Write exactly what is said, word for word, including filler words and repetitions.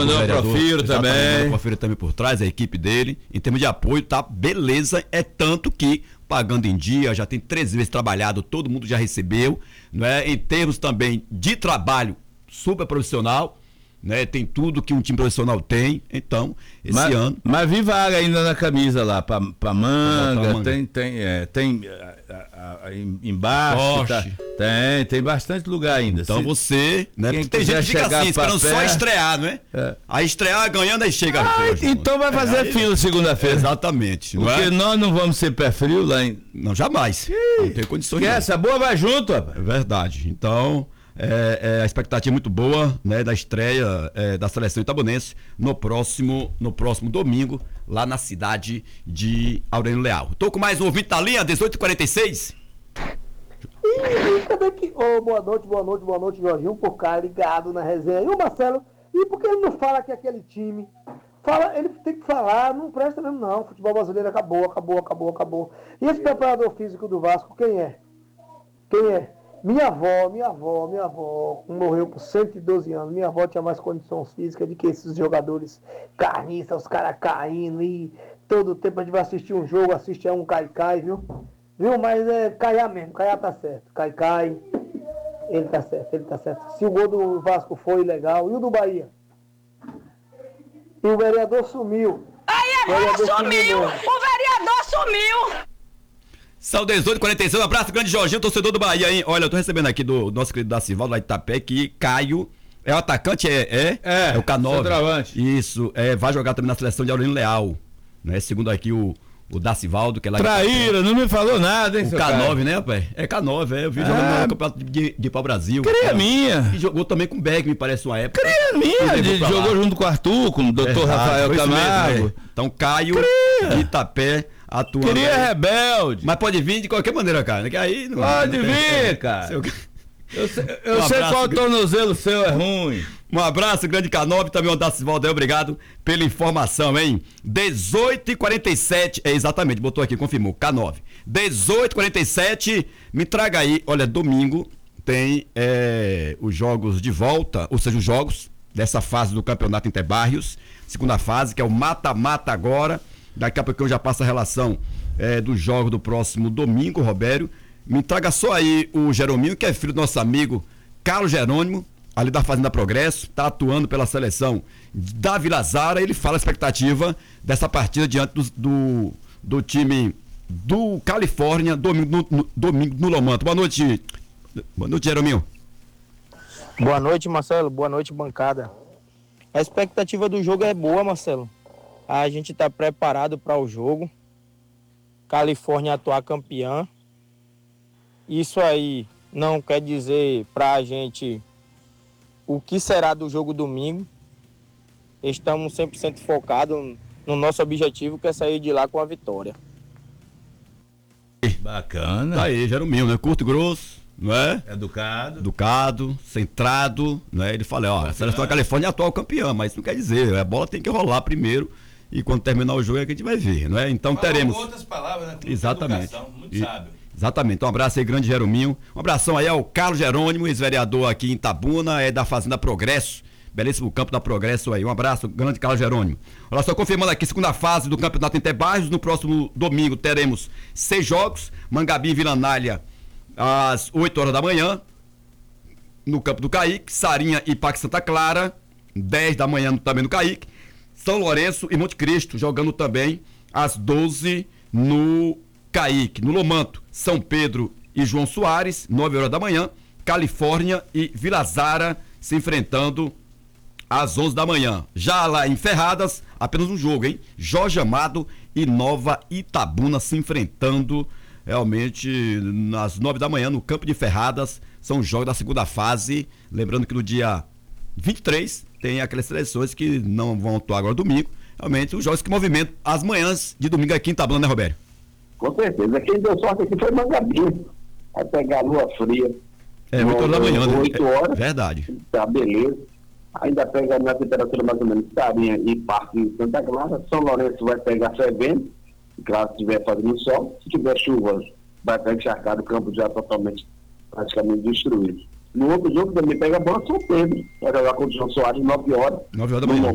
mandou o Profiro também. O Profiro também por trás, a equipe dele. Em termos de apoio, tá beleza. É tanto que, pagando em dia, já tem três vezes trabalhado, todo mundo já recebeu. Não é? Em termos também de trabalho super profissional, né? Tem tudo que um time profissional tem. Então, esse mas, ano. Mas vi vaga ainda na camisa lá, pra, pra manga, manga. tem, tem, é, tem a, a, a, embaixo. Tá, tem, tem bastante lugar ainda. Então Se, você, né? Quem tem gente que fica assim, esperando só estrear, não é? é? Aí estrear ganhando, aí chega. Ah, então vai fazer é, fila segunda-feira. Exatamente. Porque não é? nós não vamos ser pé frio lá em. Não, jamais. Ih, não tem condições. Que essa boa vai junto, rapaz. É verdade. Então. É, é, a expectativa muito boa, né, da estreia é, da seleção itabunense no próximo, no próximo domingo, lá na cidade de Aurélio Leal. Tô com mais um ouvinte da linha, dezoito e quarenta e seis. Ih, cadê que. Oh, boa noite, boa noite, boa noite, Jorginho, por cá, ligado na resenha. E o Marcelo, e por que ele não fala que aquele time. Fala, ele tem que falar, não presta mesmo não. O futebol brasileiro acabou, acabou, acabou, acabou. E esse preparador físico do Vasco, quem é? Quem é? Minha avó, minha avó, minha avó morreu com cento e doze anos. Minha avó tinha mais condições físicas do que esses jogadores carniças, os caras caindo e todo tempo a gente vai assistir um jogo, assiste a um cai-cai, viu? Viu? Mas é Caiá mesmo, Caiá tá certo. Cai-cai, ele tá certo, ele tá certo. Se o gol do Vasco foi legal, e o do Bahia? E o vereador sumiu. Aí agora sumiu! sumiu o vereador sumiu! São dezoito e quarenta e seis, um abraço, grande Jorginho, torcedor do Bahia, hein? Olha, eu tô recebendo aqui do nosso querido Dacivaldo lá de Itapé que Caio é o atacante, é? É, é, é o K nove. Centroavante. Isso, é, vai jogar também na seleção de Aurélio Leal, né? Segundo aqui o, o Dacivaldo, que é lá de Traíra, não me falou nada, hein, o seu K nove, cara? né, rapaz? É K nove, é, eu vi ah, jogando no campeonato de, de Pau Brasil. Cria é, minha. E jogou também com o Beck, me parece, uma época. Cria minha, de, jogou junto com o Arthur, com o doutor é, Rafael ah, Camargo. Mesmo, é. Então, Caio Cria. de Itapé. Atuando. Queria aí. Rebelde. Mas pode vir de qualquer maneira, cara. Que aí não, pode não vir, tem... cara. Seu... Eu sei, eu um sei qual tornozelo seu é ruim. Um abraço, grande K nove, também o Dacivaldo aí, obrigado pela informação, hein? dezoito e quarenta e sete, é exatamente, botou aqui, confirmou, K nove. dezoito e quarenta e sete, me traga aí, olha, domingo tem é, os jogos de volta, ou seja, os jogos dessa fase do Campeonato Interbairros, segunda fase, que é o mata-mata agora. Daqui a pouco eu já passo a relação é, dos jogos do próximo domingo, Robério. Me traga só aí o Jerominho, que é filho do nosso amigo Carlos Jerônimo, ali da Fazenda Progresso, está atuando pela seleção da Vila Zara. Ele fala a expectativa dessa partida diante do, do, do time do Califórnia, domingo no, no, domingo no Lomanto. Boa noite, boa noite, Jerominho. Boa noite, Marcelo. Boa noite, bancada. A expectativa do jogo é boa, Marcelo. A gente está preparado para o jogo. Califórnia atuar campeã. Isso aí não quer dizer para a gente o que será do jogo domingo. Estamos cem por cento focados no nosso objetivo, que é sair de lá com a vitória. Bacana. Tá aí, Jerominho, né? Curto e grosso, não é? Educado. Educado, centrado, né? Ele fala, ó, a seleção da Califórnia é atual campeã, mas isso não quer dizer, a bola tem que rolar primeiro. E quando terminar o jogo é que a gente vai ver, não é? Então Falou teremos. outras palavras, né? Exatamente. Educação, muito e... sábio. Exatamente. Então, um abraço aí, grande Jerominho. Um abração aí ao Carlos Jerônimo, ex-vereador aqui em Itabuna, é da Fazenda Progresso. Belíssimo campo da Progresso aí. Um abraço, grande Carlos Jerônimo. Olha só, confirmando aqui, segunda fase do Campeonato Interbairros. No próximo domingo teremos seis jogos. Mangabi e Vila Anália, às oito horas da manhã. No campo do Caique. Sarinha e Parque Santa Clara, dez da manhã também no Caique. São Lourenço e Monte Cristo, jogando também às doze no Caique. No Lomanto, São Pedro e João Soares, nove horas da manhã. Califórnia e Vila Zara se enfrentando às onze da manhã. Já lá em Ferradas, apenas um jogo, hein? Jorge Amado e Nova Itabuna se enfrentando realmente às nove da manhã no campo de Ferradas. São os jogos da segunda fase. Lembrando que no dia vinte e três tem aquelas seleções que não vão atuar agora domingo. Realmente, os jogos que movimentam as manhãs de domingo aqui em Itabuna, né, Robério? Com certeza. Quem deu sorte aqui foi Mangabi. Vai pegar a lua fria. É, oito horas da manhã, né? oito horas. Verdade. Tá, beleza. Ainda pega na temperatura mais ou menos Sarinha e Parque em Santa Clara. São Lourenço vai pegar fervendo. Claro, se estiver fazendo sol. Se tiver chuva, vai estar encharcado, o campo já totalmente, praticamente destruído. No outro jogo também pega a bola São Pedro. Vai jogar contra o João Soares nove horas. nove horas da manhã.